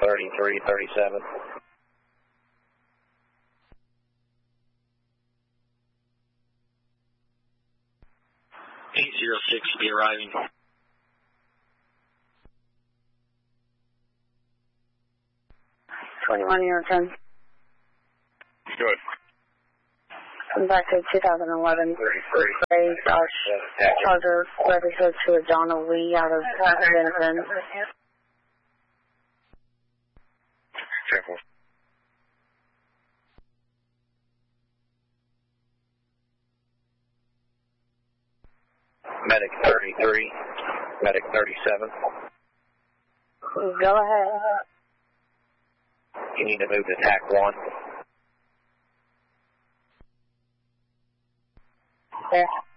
3337. 806 should be arriving. Year 10. Good. Come back to 2011 Gray Dodge Charger registered to a Donna Lee out of Benton. Careful. Medic 33, Medic 37. Go ahead. You need to move to TAC 1. There.